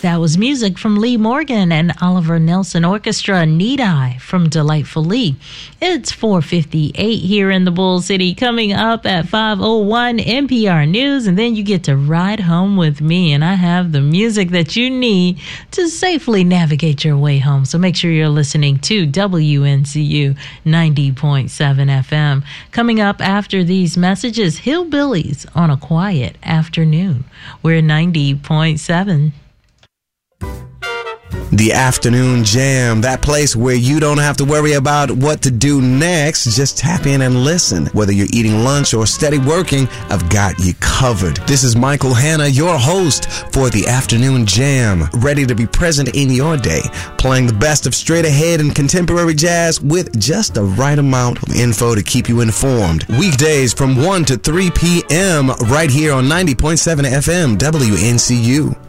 That was music from Lee Morgan and Oliver Nelson Orchestra, Need I, from Delightful Lee. It's 4:58 here in the Bull City. Coming up at 5:01 NPR News, and then you get to ride home with me, and I have the music that you need to safely navigate your way home. So make sure you're listening to WNCU 90.7 FM. Coming up after these messages, Hillbillies on a Quiet Afternoon. We're 90.7. The Afternoon Jam, that place where you don't have to worry about what to do next. Just tap in and listen. Whether you're eating lunch or steady working, I've got you covered. This is Michael Hanna, your host for The Afternoon Jam, ready to be present in your day, playing the best of straight ahead and contemporary jazz with just the right amount of info to keep you informed. Weekdays from 1 to 3 p.m. right here on 90.7 FM WNCU.